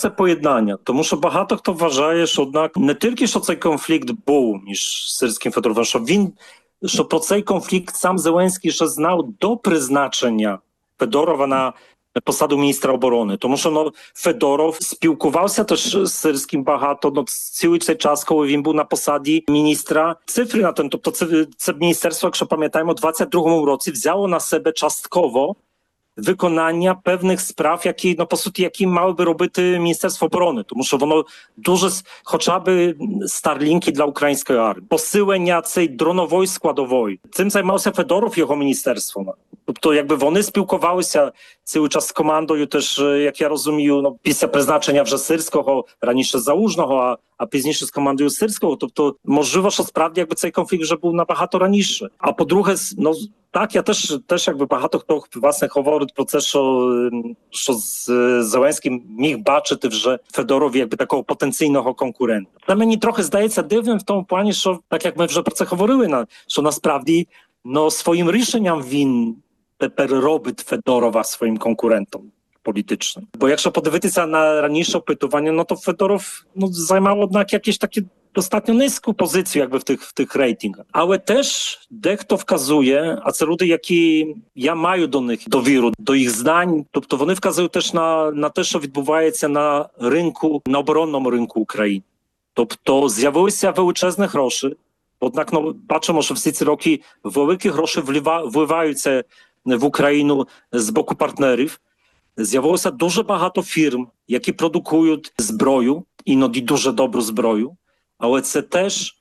це поєднання, тому що багато хто вважає, що однак не тільки що цей конфлікт був між Сирським і Федоровим, що про цей конфлікт сам Зеленський ще знав до призначення Федорова на посаду міністра оборони. Тому що Федоров спілкувався теж з Сирським багато, цілий цей час, коли він був на посаді міністра. Цифри на ten, тобто це міністерство, якщо пам'ятаємо, у 22-му році взяло на себе частково виконання певних справ, які мало би робити Міністерство оборони, тому що воно дуже, хоча б Старлінки для української армії, посилення цієї дронової складової. Цим займався Федоров, його міністерство. Тобто, якби вони спілкувалися цілий час з командою, теж, як я розумію, після призначення вже Сирського, раніше Залужного, а пізніше з командою Сирського. Тобто, можливо, що справді якби цей конфлікт вже був набагато раніше. А по-друге, так, я теж якби багато хто, власне, говорить про це, що Зеленський міг бачити вже Федорові якби такого потенційного конкурента. Та мені трохи здається дивним в тому плані, що, так як ми вже про це говорили, що насправді своїм рішенням він тепер робить Федорова своїм конкурентом політичним. Бо якщо подивитися на раніше опитування, то Федоров займав, однак, якісь такі достатньо низьку позицію якби в тих рейтингах. Але теж дехто вказує, а це люди, які я маю до них довіру, до їх знань, тобто вони вказують теж на те, що відбувається на оборонному ринку України. Тобто з'явилися величезні гроші, однак бачимо, що всі ці роки великі гроші вливаються в Україну з боку партнерів. З'явилося дуже багато фірм, які продукують зброю, іноді дуже добру зброю. Але це теж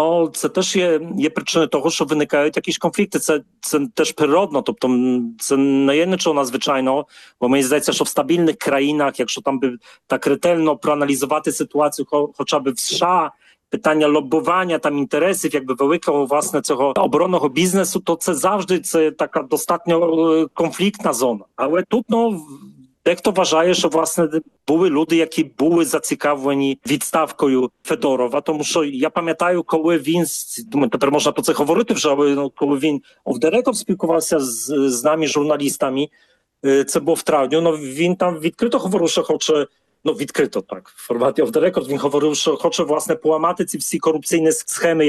є причиною того, що виникають якісь конфлікти. Це теж природно, тобто це не є нічого надзвичайного, бо мені здається, що в стабільних країнах, якщо там би так ретельно проаналізувати ситуацію, хоча б в США, питання лобування там інтересів якби великого власне цього оборонного бізнесу, то це завжди така достатньо конфліктна зона. Але тут дехто вважає, що власне були люди, які були зацікавлені відставкою Федорова, тому що я пам'ятаю, коли він, думаю, тепер можна про це говорити вже, але коли він off the record спілкувався з нами, журналістами, це було в травні, він там відкрито говорив, що хоче, відкрито так, в форматі off the record, він говорив, що хоче, власне, поламати ці всі корупційні схеми,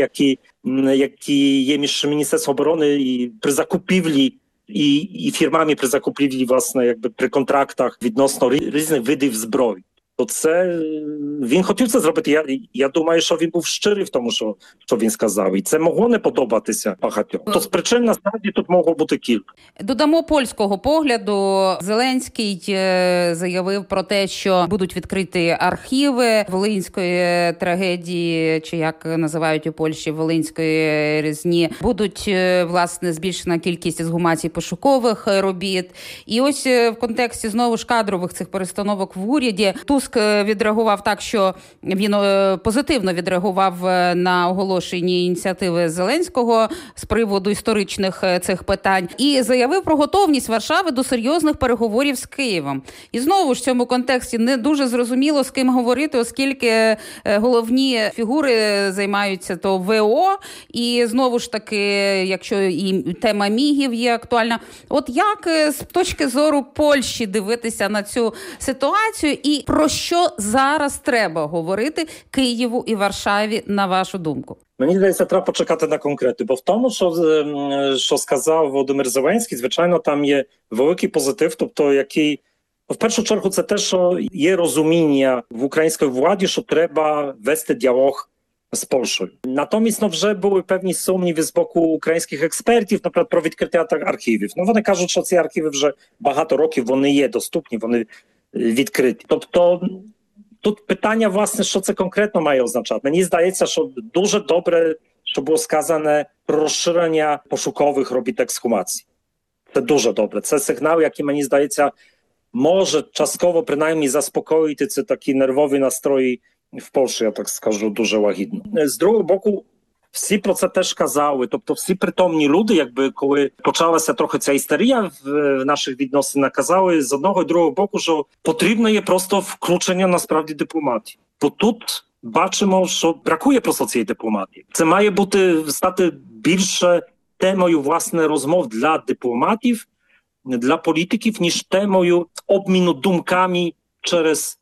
які є між Міністерством оборони і при закупівлі і фірмами при закупівлі, власне, якби при контрактах відносно різних видів зброї. То це він хотів це зробити. Я думаю, що він був щирий в тому, що він сказав. І це могло не подобатися багатьом. То з причин, насправді, тут могло бути кілька. Додамо польського погляду. Зеленський заявив про те, що будуть відкриті архіви Волинської трагедії, чи як називають у Польщі Волинської різні. Будуть, власне, збільшена кількість ексгумацій пошукових робіт. І ось в контексті, знову ж, кадрових цих перестановок в уряді, Туск відреагував так, що він позитивно відреагував на оголошені ініціативи Зеленського з приводу історичних цих питань і заявив про готовність Варшави до серйозних переговорів з Києвом. І знову ж в цьому контексті не дуже зрозуміло, з ким говорити, оскільки головні фігури займаються то ВО, і знову ж таки, якщо і тема мігів є актуальна. От як з точки зору Польщі дивитися на цю ситуацію і про що зараз треба говорити Києву і Варшаві, на вашу думку? Мені здається, треба почекати на конкрети, бо в тому, що сказав Володимир Зеленський, звичайно, там є великий позитив, тобто який, в першу чергу, це те, що є розуміння в українській владі, що треба вести діалог з Польщею. Натомість вже були певні сумніви з боку українських експертів, наприклад, про відкриття архівів. Вони кажуть, що ці архіви вже багато років вони є доступні, вони відкриті. Тобто тут питання, власне, що це конкретно має означати. Мені здається, що дуже добре, що було сказане про розширення пошукових робіт ексгумації. Це дуже добре. Це сигнал, який, мені здається, може частково принаймні заспокоїти ці такі нервові настрої в Польщі, я так скажу, дуже лагідно. З другого боку, всі про це теж казали, тобто всі притомні люди, якби коли почалася трохи ця істерія в наших відносинах, казали з одного і другого боку, що потрібно є просто включення насправді дипломатії. Бо тут бачимо, що бракує просто цієї дипломатії. Це має стати більше темою, власне, розмов для дипломатів, для політиків, ніж темою обміну думками через